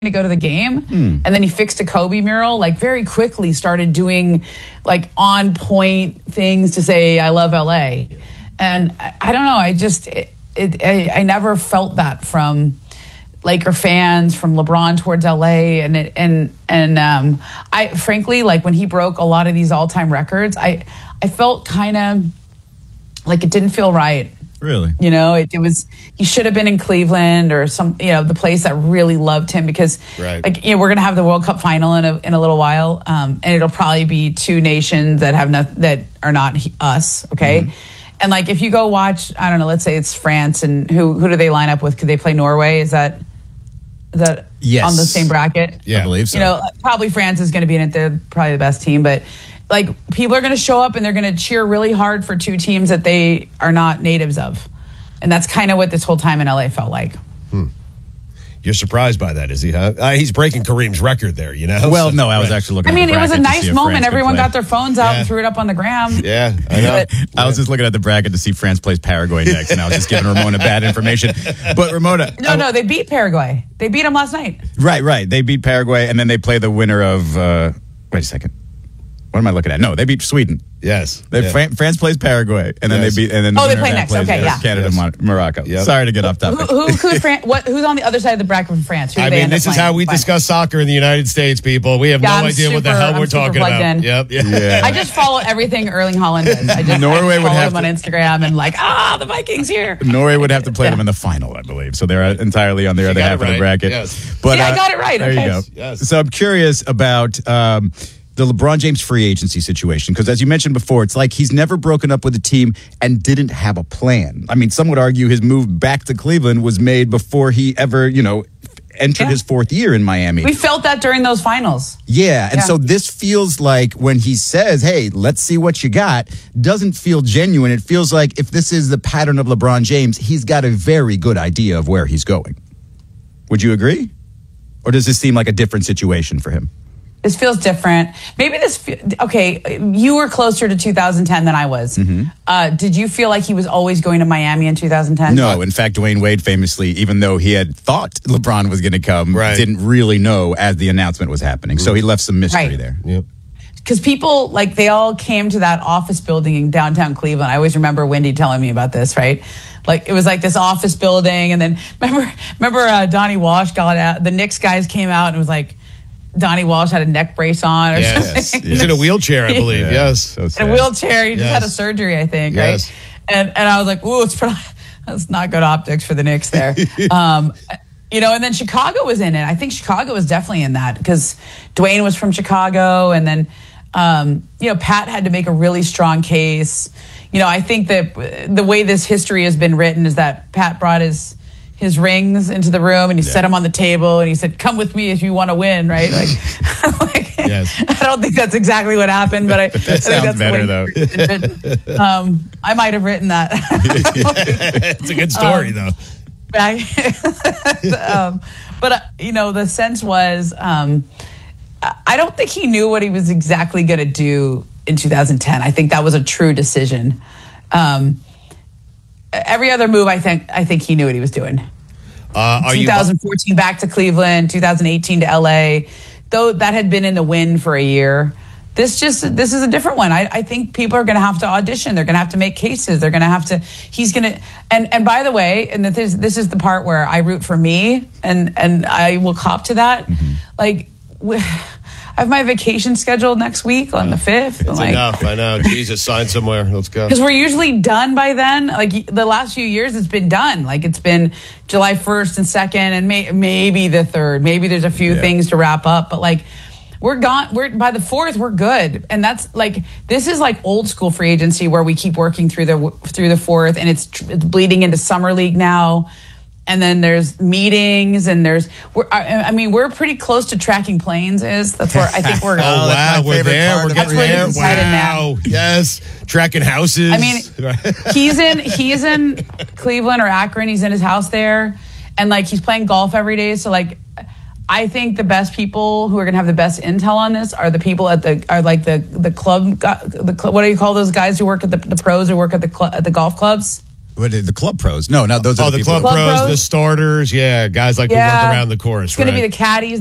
to go to the game, and then he fixed a Kobe mural, like very quickly started doing like on point things to say I love LA. And I don't know, I never felt that from Laker fans, from LeBron towards LA, and I frankly, like when he broke a lot of these all-time records, I felt kind of like it didn't feel right. Really? You know, it was, he should have been in Cleveland or some, you know, the place that really loved him, because like, you know, we're going to have the World Cup final in a little while. And it'll probably be two nations that that are not us. Okay. And like, if you go watch, I don't know, let's say it's France, and who do they line up with? Could they play Norway? Is that yes. on the same bracket? Yeah, I believe so. You know, probably France is going to be in it. They're probably the best team, but like, people are going to show up and they're going to cheer really hard for two teams that they are not natives of. And that's kind of what this whole time in LA felt like. You're surprised by that, is he? Huh? He's breaking Kareem's record there, you know? Well, no, I was actually looking I mean, at the it was a bracket to see nice if moment. France could Everyone play. got their phones out and threw it up on the gram. Yeah, I know. I was just looking at the bracket to see France plays Paraguay next, and I was just giving Ramona bad information. But Ramona... No, they beat Paraguay. They beat them last night. Right. They beat Paraguay, and then they play the winner of... wait a second. What am I looking at? No, they beat Sweden. Yes. France plays Paraguay, and then they beat... And then they play next. Okay, yeah. Canada, Morocco. Yep. Sorry to get off topic. Who's on the other side of the bracket from France? I mean, this is how we discuss soccer in the United States, people. We have no idea what the hell we're talking about. Yep. Yeah. I just follow everything Erling Haaland does. I just Norway would have him on Instagram and like, the Vikings here. Norway would have to play them in the final, I believe. So they're entirely on the other half of the bracket. Yes. But, I got it right. There you go. Yes. So I'm curious about... the LeBron James free agency situation, because as you mentioned before, it's like he's never broken up with a team and didn't have a plan. I mean, some would argue his move back to Cleveland was made before he ever, entered his fourth year in Miami. We felt that during those finals. Yeah, and so this feels like when he says, hey, let's see what you got, doesn't feel genuine. It feels like if this is the pattern of LeBron James, he's got a very good idea of where he's going. Would you agree? Or does this seem like a different situation for him? This feels different. Maybe you were closer to 2010 than I was. Did you feel like he was always going to Miami in 2010? No. In fact, Dwayne Wade famously, even though he had thought LeBron was going to come, didn't really know as the announcement was happening. So he left some mystery there. Yep. Because people, like, they all came to that office building in downtown Cleveland. I always remember Wendy telling me about this, right? Like, it was like this office building. And then remember Donnie Walsh got out. The Knicks guys came out and it was like, Donnie Walsh had a neck brace on or something. He's in a wheelchair, I believe. Yes. So in a wheelchair. He just had a surgery, I think, right? And I was like, ooh, that's not good optics for the Knicks there. And then Chicago was in it. I think Chicago was definitely in that because Dwayne was from Chicago. And then, Pat had to make a really strong case. I think that the way this history has been written is that Pat brought his rings into the room and he set them on the table and he said, come with me if you want to win, right? I don't think that's exactly what happened, but I think sounds that's better though. I might have written that. It's a good story though. But the sense was, I don't think he knew what he was exactly going to do in 2010. I think that was a true decision. Every other move, I think he knew what he was doing. 2014 back to Cleveland, 2018 to LA, though that had been in the wind for a year. This is a different one. I think people are going to have to audition. They're going to have to make cases. They're going to have to. He's going to. And by the way, and this is the part where I root for me, and I will cop to that. Like, I have my vacation scheduled next week on the 5th. It's enough. I know. Jesus, sign somewhere. Let's go. Because we're usually done by then. Like the last few years, it's been done. Like it's been July 1st and 2nd and maybe the 3rd. Maybe there's a few things to wrap up. But like we're gone. By the 4th, we're good. And that's like, this is like old school free agency where we keep working through the 4th and it's bleeding into summer league now. And then there's meetings, and we're pretty close to tracking planes. That's where I think we're. We're there. We're getting there. Wow. Yes, tracking houses. I mean, he's in Cleveland or Akron. He's in his house there, and like he's playing golf every day. So like, I think the best people who are going to have the best intel on this are the people at the club. What do you call those guys who work at the pros who work at the golf clubs? What are the club pros? No, those are the club pros, the starters. Yeah, guys like to work around the course. It's going to be the caddies.